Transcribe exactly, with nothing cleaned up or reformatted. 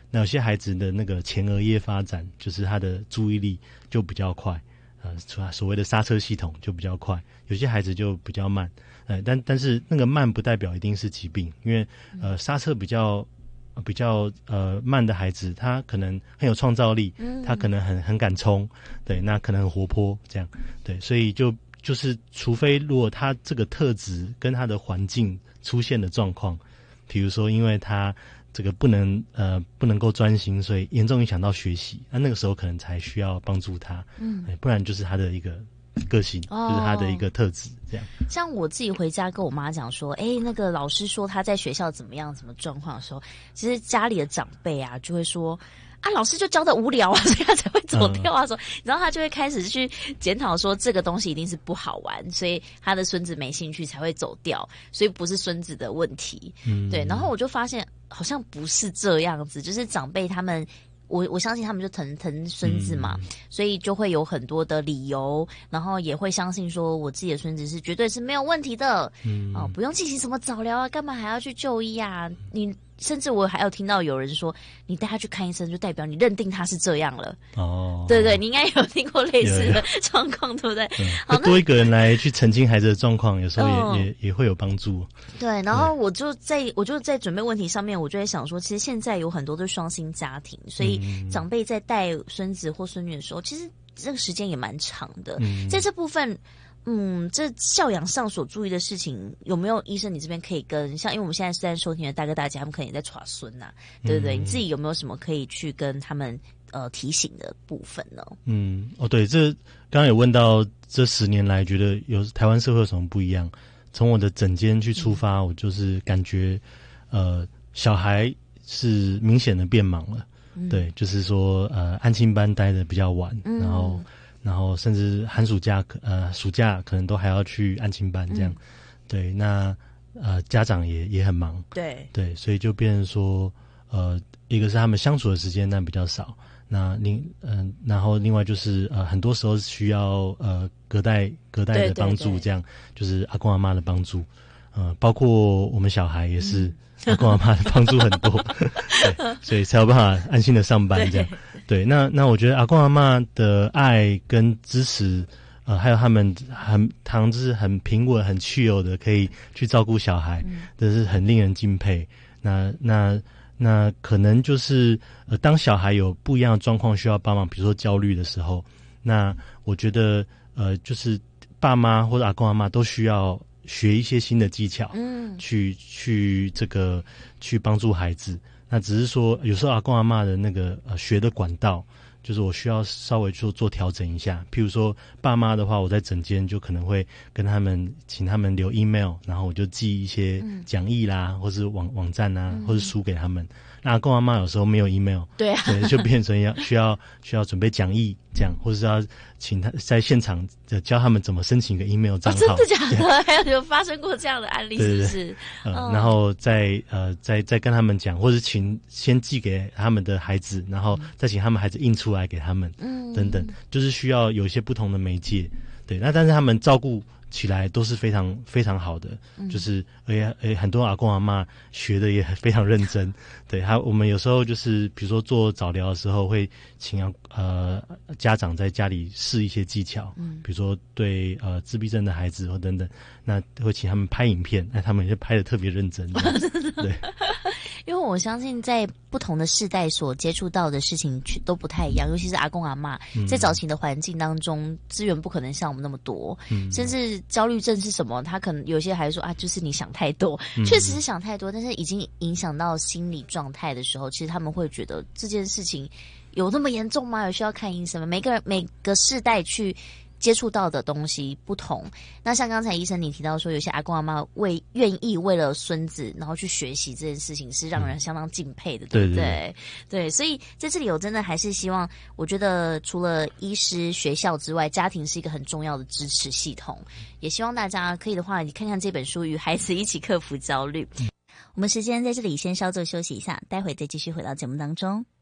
那有些孩子的那个前额叶发展，就是他的注意力就比较快，呃，所谓的刹车系统就比较快，有些孩子就比较慢，呃，但但是那个慢不代表一定是疾病，因为呃刹车比较比较呃慢的孩子，他可能很有创造力，他可能很很敢冲，对，那可能很活泼，这样，对，所以就就是除非如果他这个特质跟他的环境出现的状况，比如说因为他这个不能呃不能够专心，所以严重影响到学习，那那个时候可能才需要帮助他，嗯，不然就是他的一个个性，哦，就是他的一个特质，这样。 像我自己回家跟我妈讲说，哎，那个老师说他在学校怎么样，什么状况的时候，其实家里的长辈啊就会说。啊，老师就教的无聊啊，所以他才会走掉啊。说、嗯，然后他就会开始去检讨说，这个东西一定是不好玩，所以他的孙子没兴趣才会走掉，所以不是孙子的问题。嗯，对。然后我就发现好像不是这样子，就是长辈他们。我我相信他们就疼疼孙子嘛，嗯，所以就会有很多的理由，然后也会相信说我自己的孙子是绝对是没有问题的，嗯，哦，不用进行什么早疗啊，干嘛还要去就医啊？你甚至我还有听到有人说，你带他去看医生，就代表你认定他是这样了。哦，对对，你应该有听过类似的状况，对不对？ 嗯，好，多一个人来去澄清孩子的状况，有时候也、嗯、也也会有帮助。 对，然后我就在我就在准备问题上面，我就在想说，其实现在有很多都是双薪家庭，所以长辈在带孙子或孙女的时候，其实这个时间也蛮长的。嗯，在这部分。嗯，这教养上所注意的事情，有没有医生你这边可以跟像，因为我们现在虽然收听的大哥大姐，他们可能也在耍孙呐，对不对？嗯，你自己有没有什么可以去跟他们呃提醒的部分呢？ 嗯，哦，对，这刚刚有问到这十年来觉得有台湾社会有什么不一样？从我的诊间去出发，嗯，我就是感觉呃小孩是明显的变忙了，嗯，对，就是说呃安亲班待的比较晚，嗯，然后。然后甚至寒暑假呃暑假可能都还要去安亲班这样，嗯，对，那呃家长也也很忙， 对对，所以就变成说呃一个是他们相处的时间但比较少，那另嗯、呃、然后另外就是呃很多时候需要呃隔代隔代的帮助，这样就是阿公阿嬷的帮助，呃包括我们小孩也是。嗯阿公阿嬷的帮助很多，对，所以才有办法安心的上班这样。对，那那我觉得阿公阿嬷的爱跟支持，呃，还有他们很常就是很平稳、很chill的，可以去照顾小孩，嗯，这是很令人敬佩。那那那可能就是呃，当小孩有不一样的状况需要帮忙，比如说焦虑的时候，那我觉得呃，就是爸妈或者阿公阿嬷都需要。学一些新的技巧，嗯，去去这个去帮助孩子。那只是说，有时候阿公阿嬷的那个呃学的管道，就是我需要稍微做做调整一下。譬如说，爸妈的话，我在诊间就可能会跟他们请他们留 email， 然后我就寄一些讲义啦，嗯，或是网网站啊，嗯，或是书给他们。那阿公阿嬷有时候没有 email， 对啊， 对，就变成要需要需要准备讲义这样，或者是要请他在现场教他们怎么申请个 email 账号。 哦，真的假的？还有有发生过这样的案例，是不是？对对对， 呃嗯，然后再呃再再跟他们讲，或者请先寄给他们的孩子，然后再请他们孩子印出来给他们，嗯，等等，就是需要有一些不同的媒介。对，那但是他们照顾起来都是非常非常好的，嗯，就是而且而且很多阿公阿嬷学的也非常认真。对，他我们有时候就是比如说做早疗的时候，会请呃家长在家里试一些技巧，嗯，比如说对呃自闭症的孩子或等等，那会请他们拍影片，那他们也拍的特别认真。对， 因为我相信在不同的世代所接触到的事情都不太一样，尤其是阿公阿嬷，嗯，在早期的环境当中，资源不可能像我们那么多，嗯，甚至焦虑症是什么，他可能有些还说啊，就是你想太多，嗯，确实是想太多，但是已经影响到心理状态的时候，其实他们会觉得这件事情有那么严重吗？有需要看医生吗？每个人每个世代去接触到的东西不同。那像刚才医生你提到说，有些阿公阿嬷为愿意为了孙子然后去学习这件事情，是让人相当敬佩的，嗯，对不对？对对对，对，所以在这里我真的还是希望，我觉得除了医师、学校之外，家庭是一个很重要的支持系统。也希望大家可以的话，你看看这本书《与孩子一起克服焦虑》。嗯，我们时间在这里先稍作休息一下，待会再继续回到节目当中。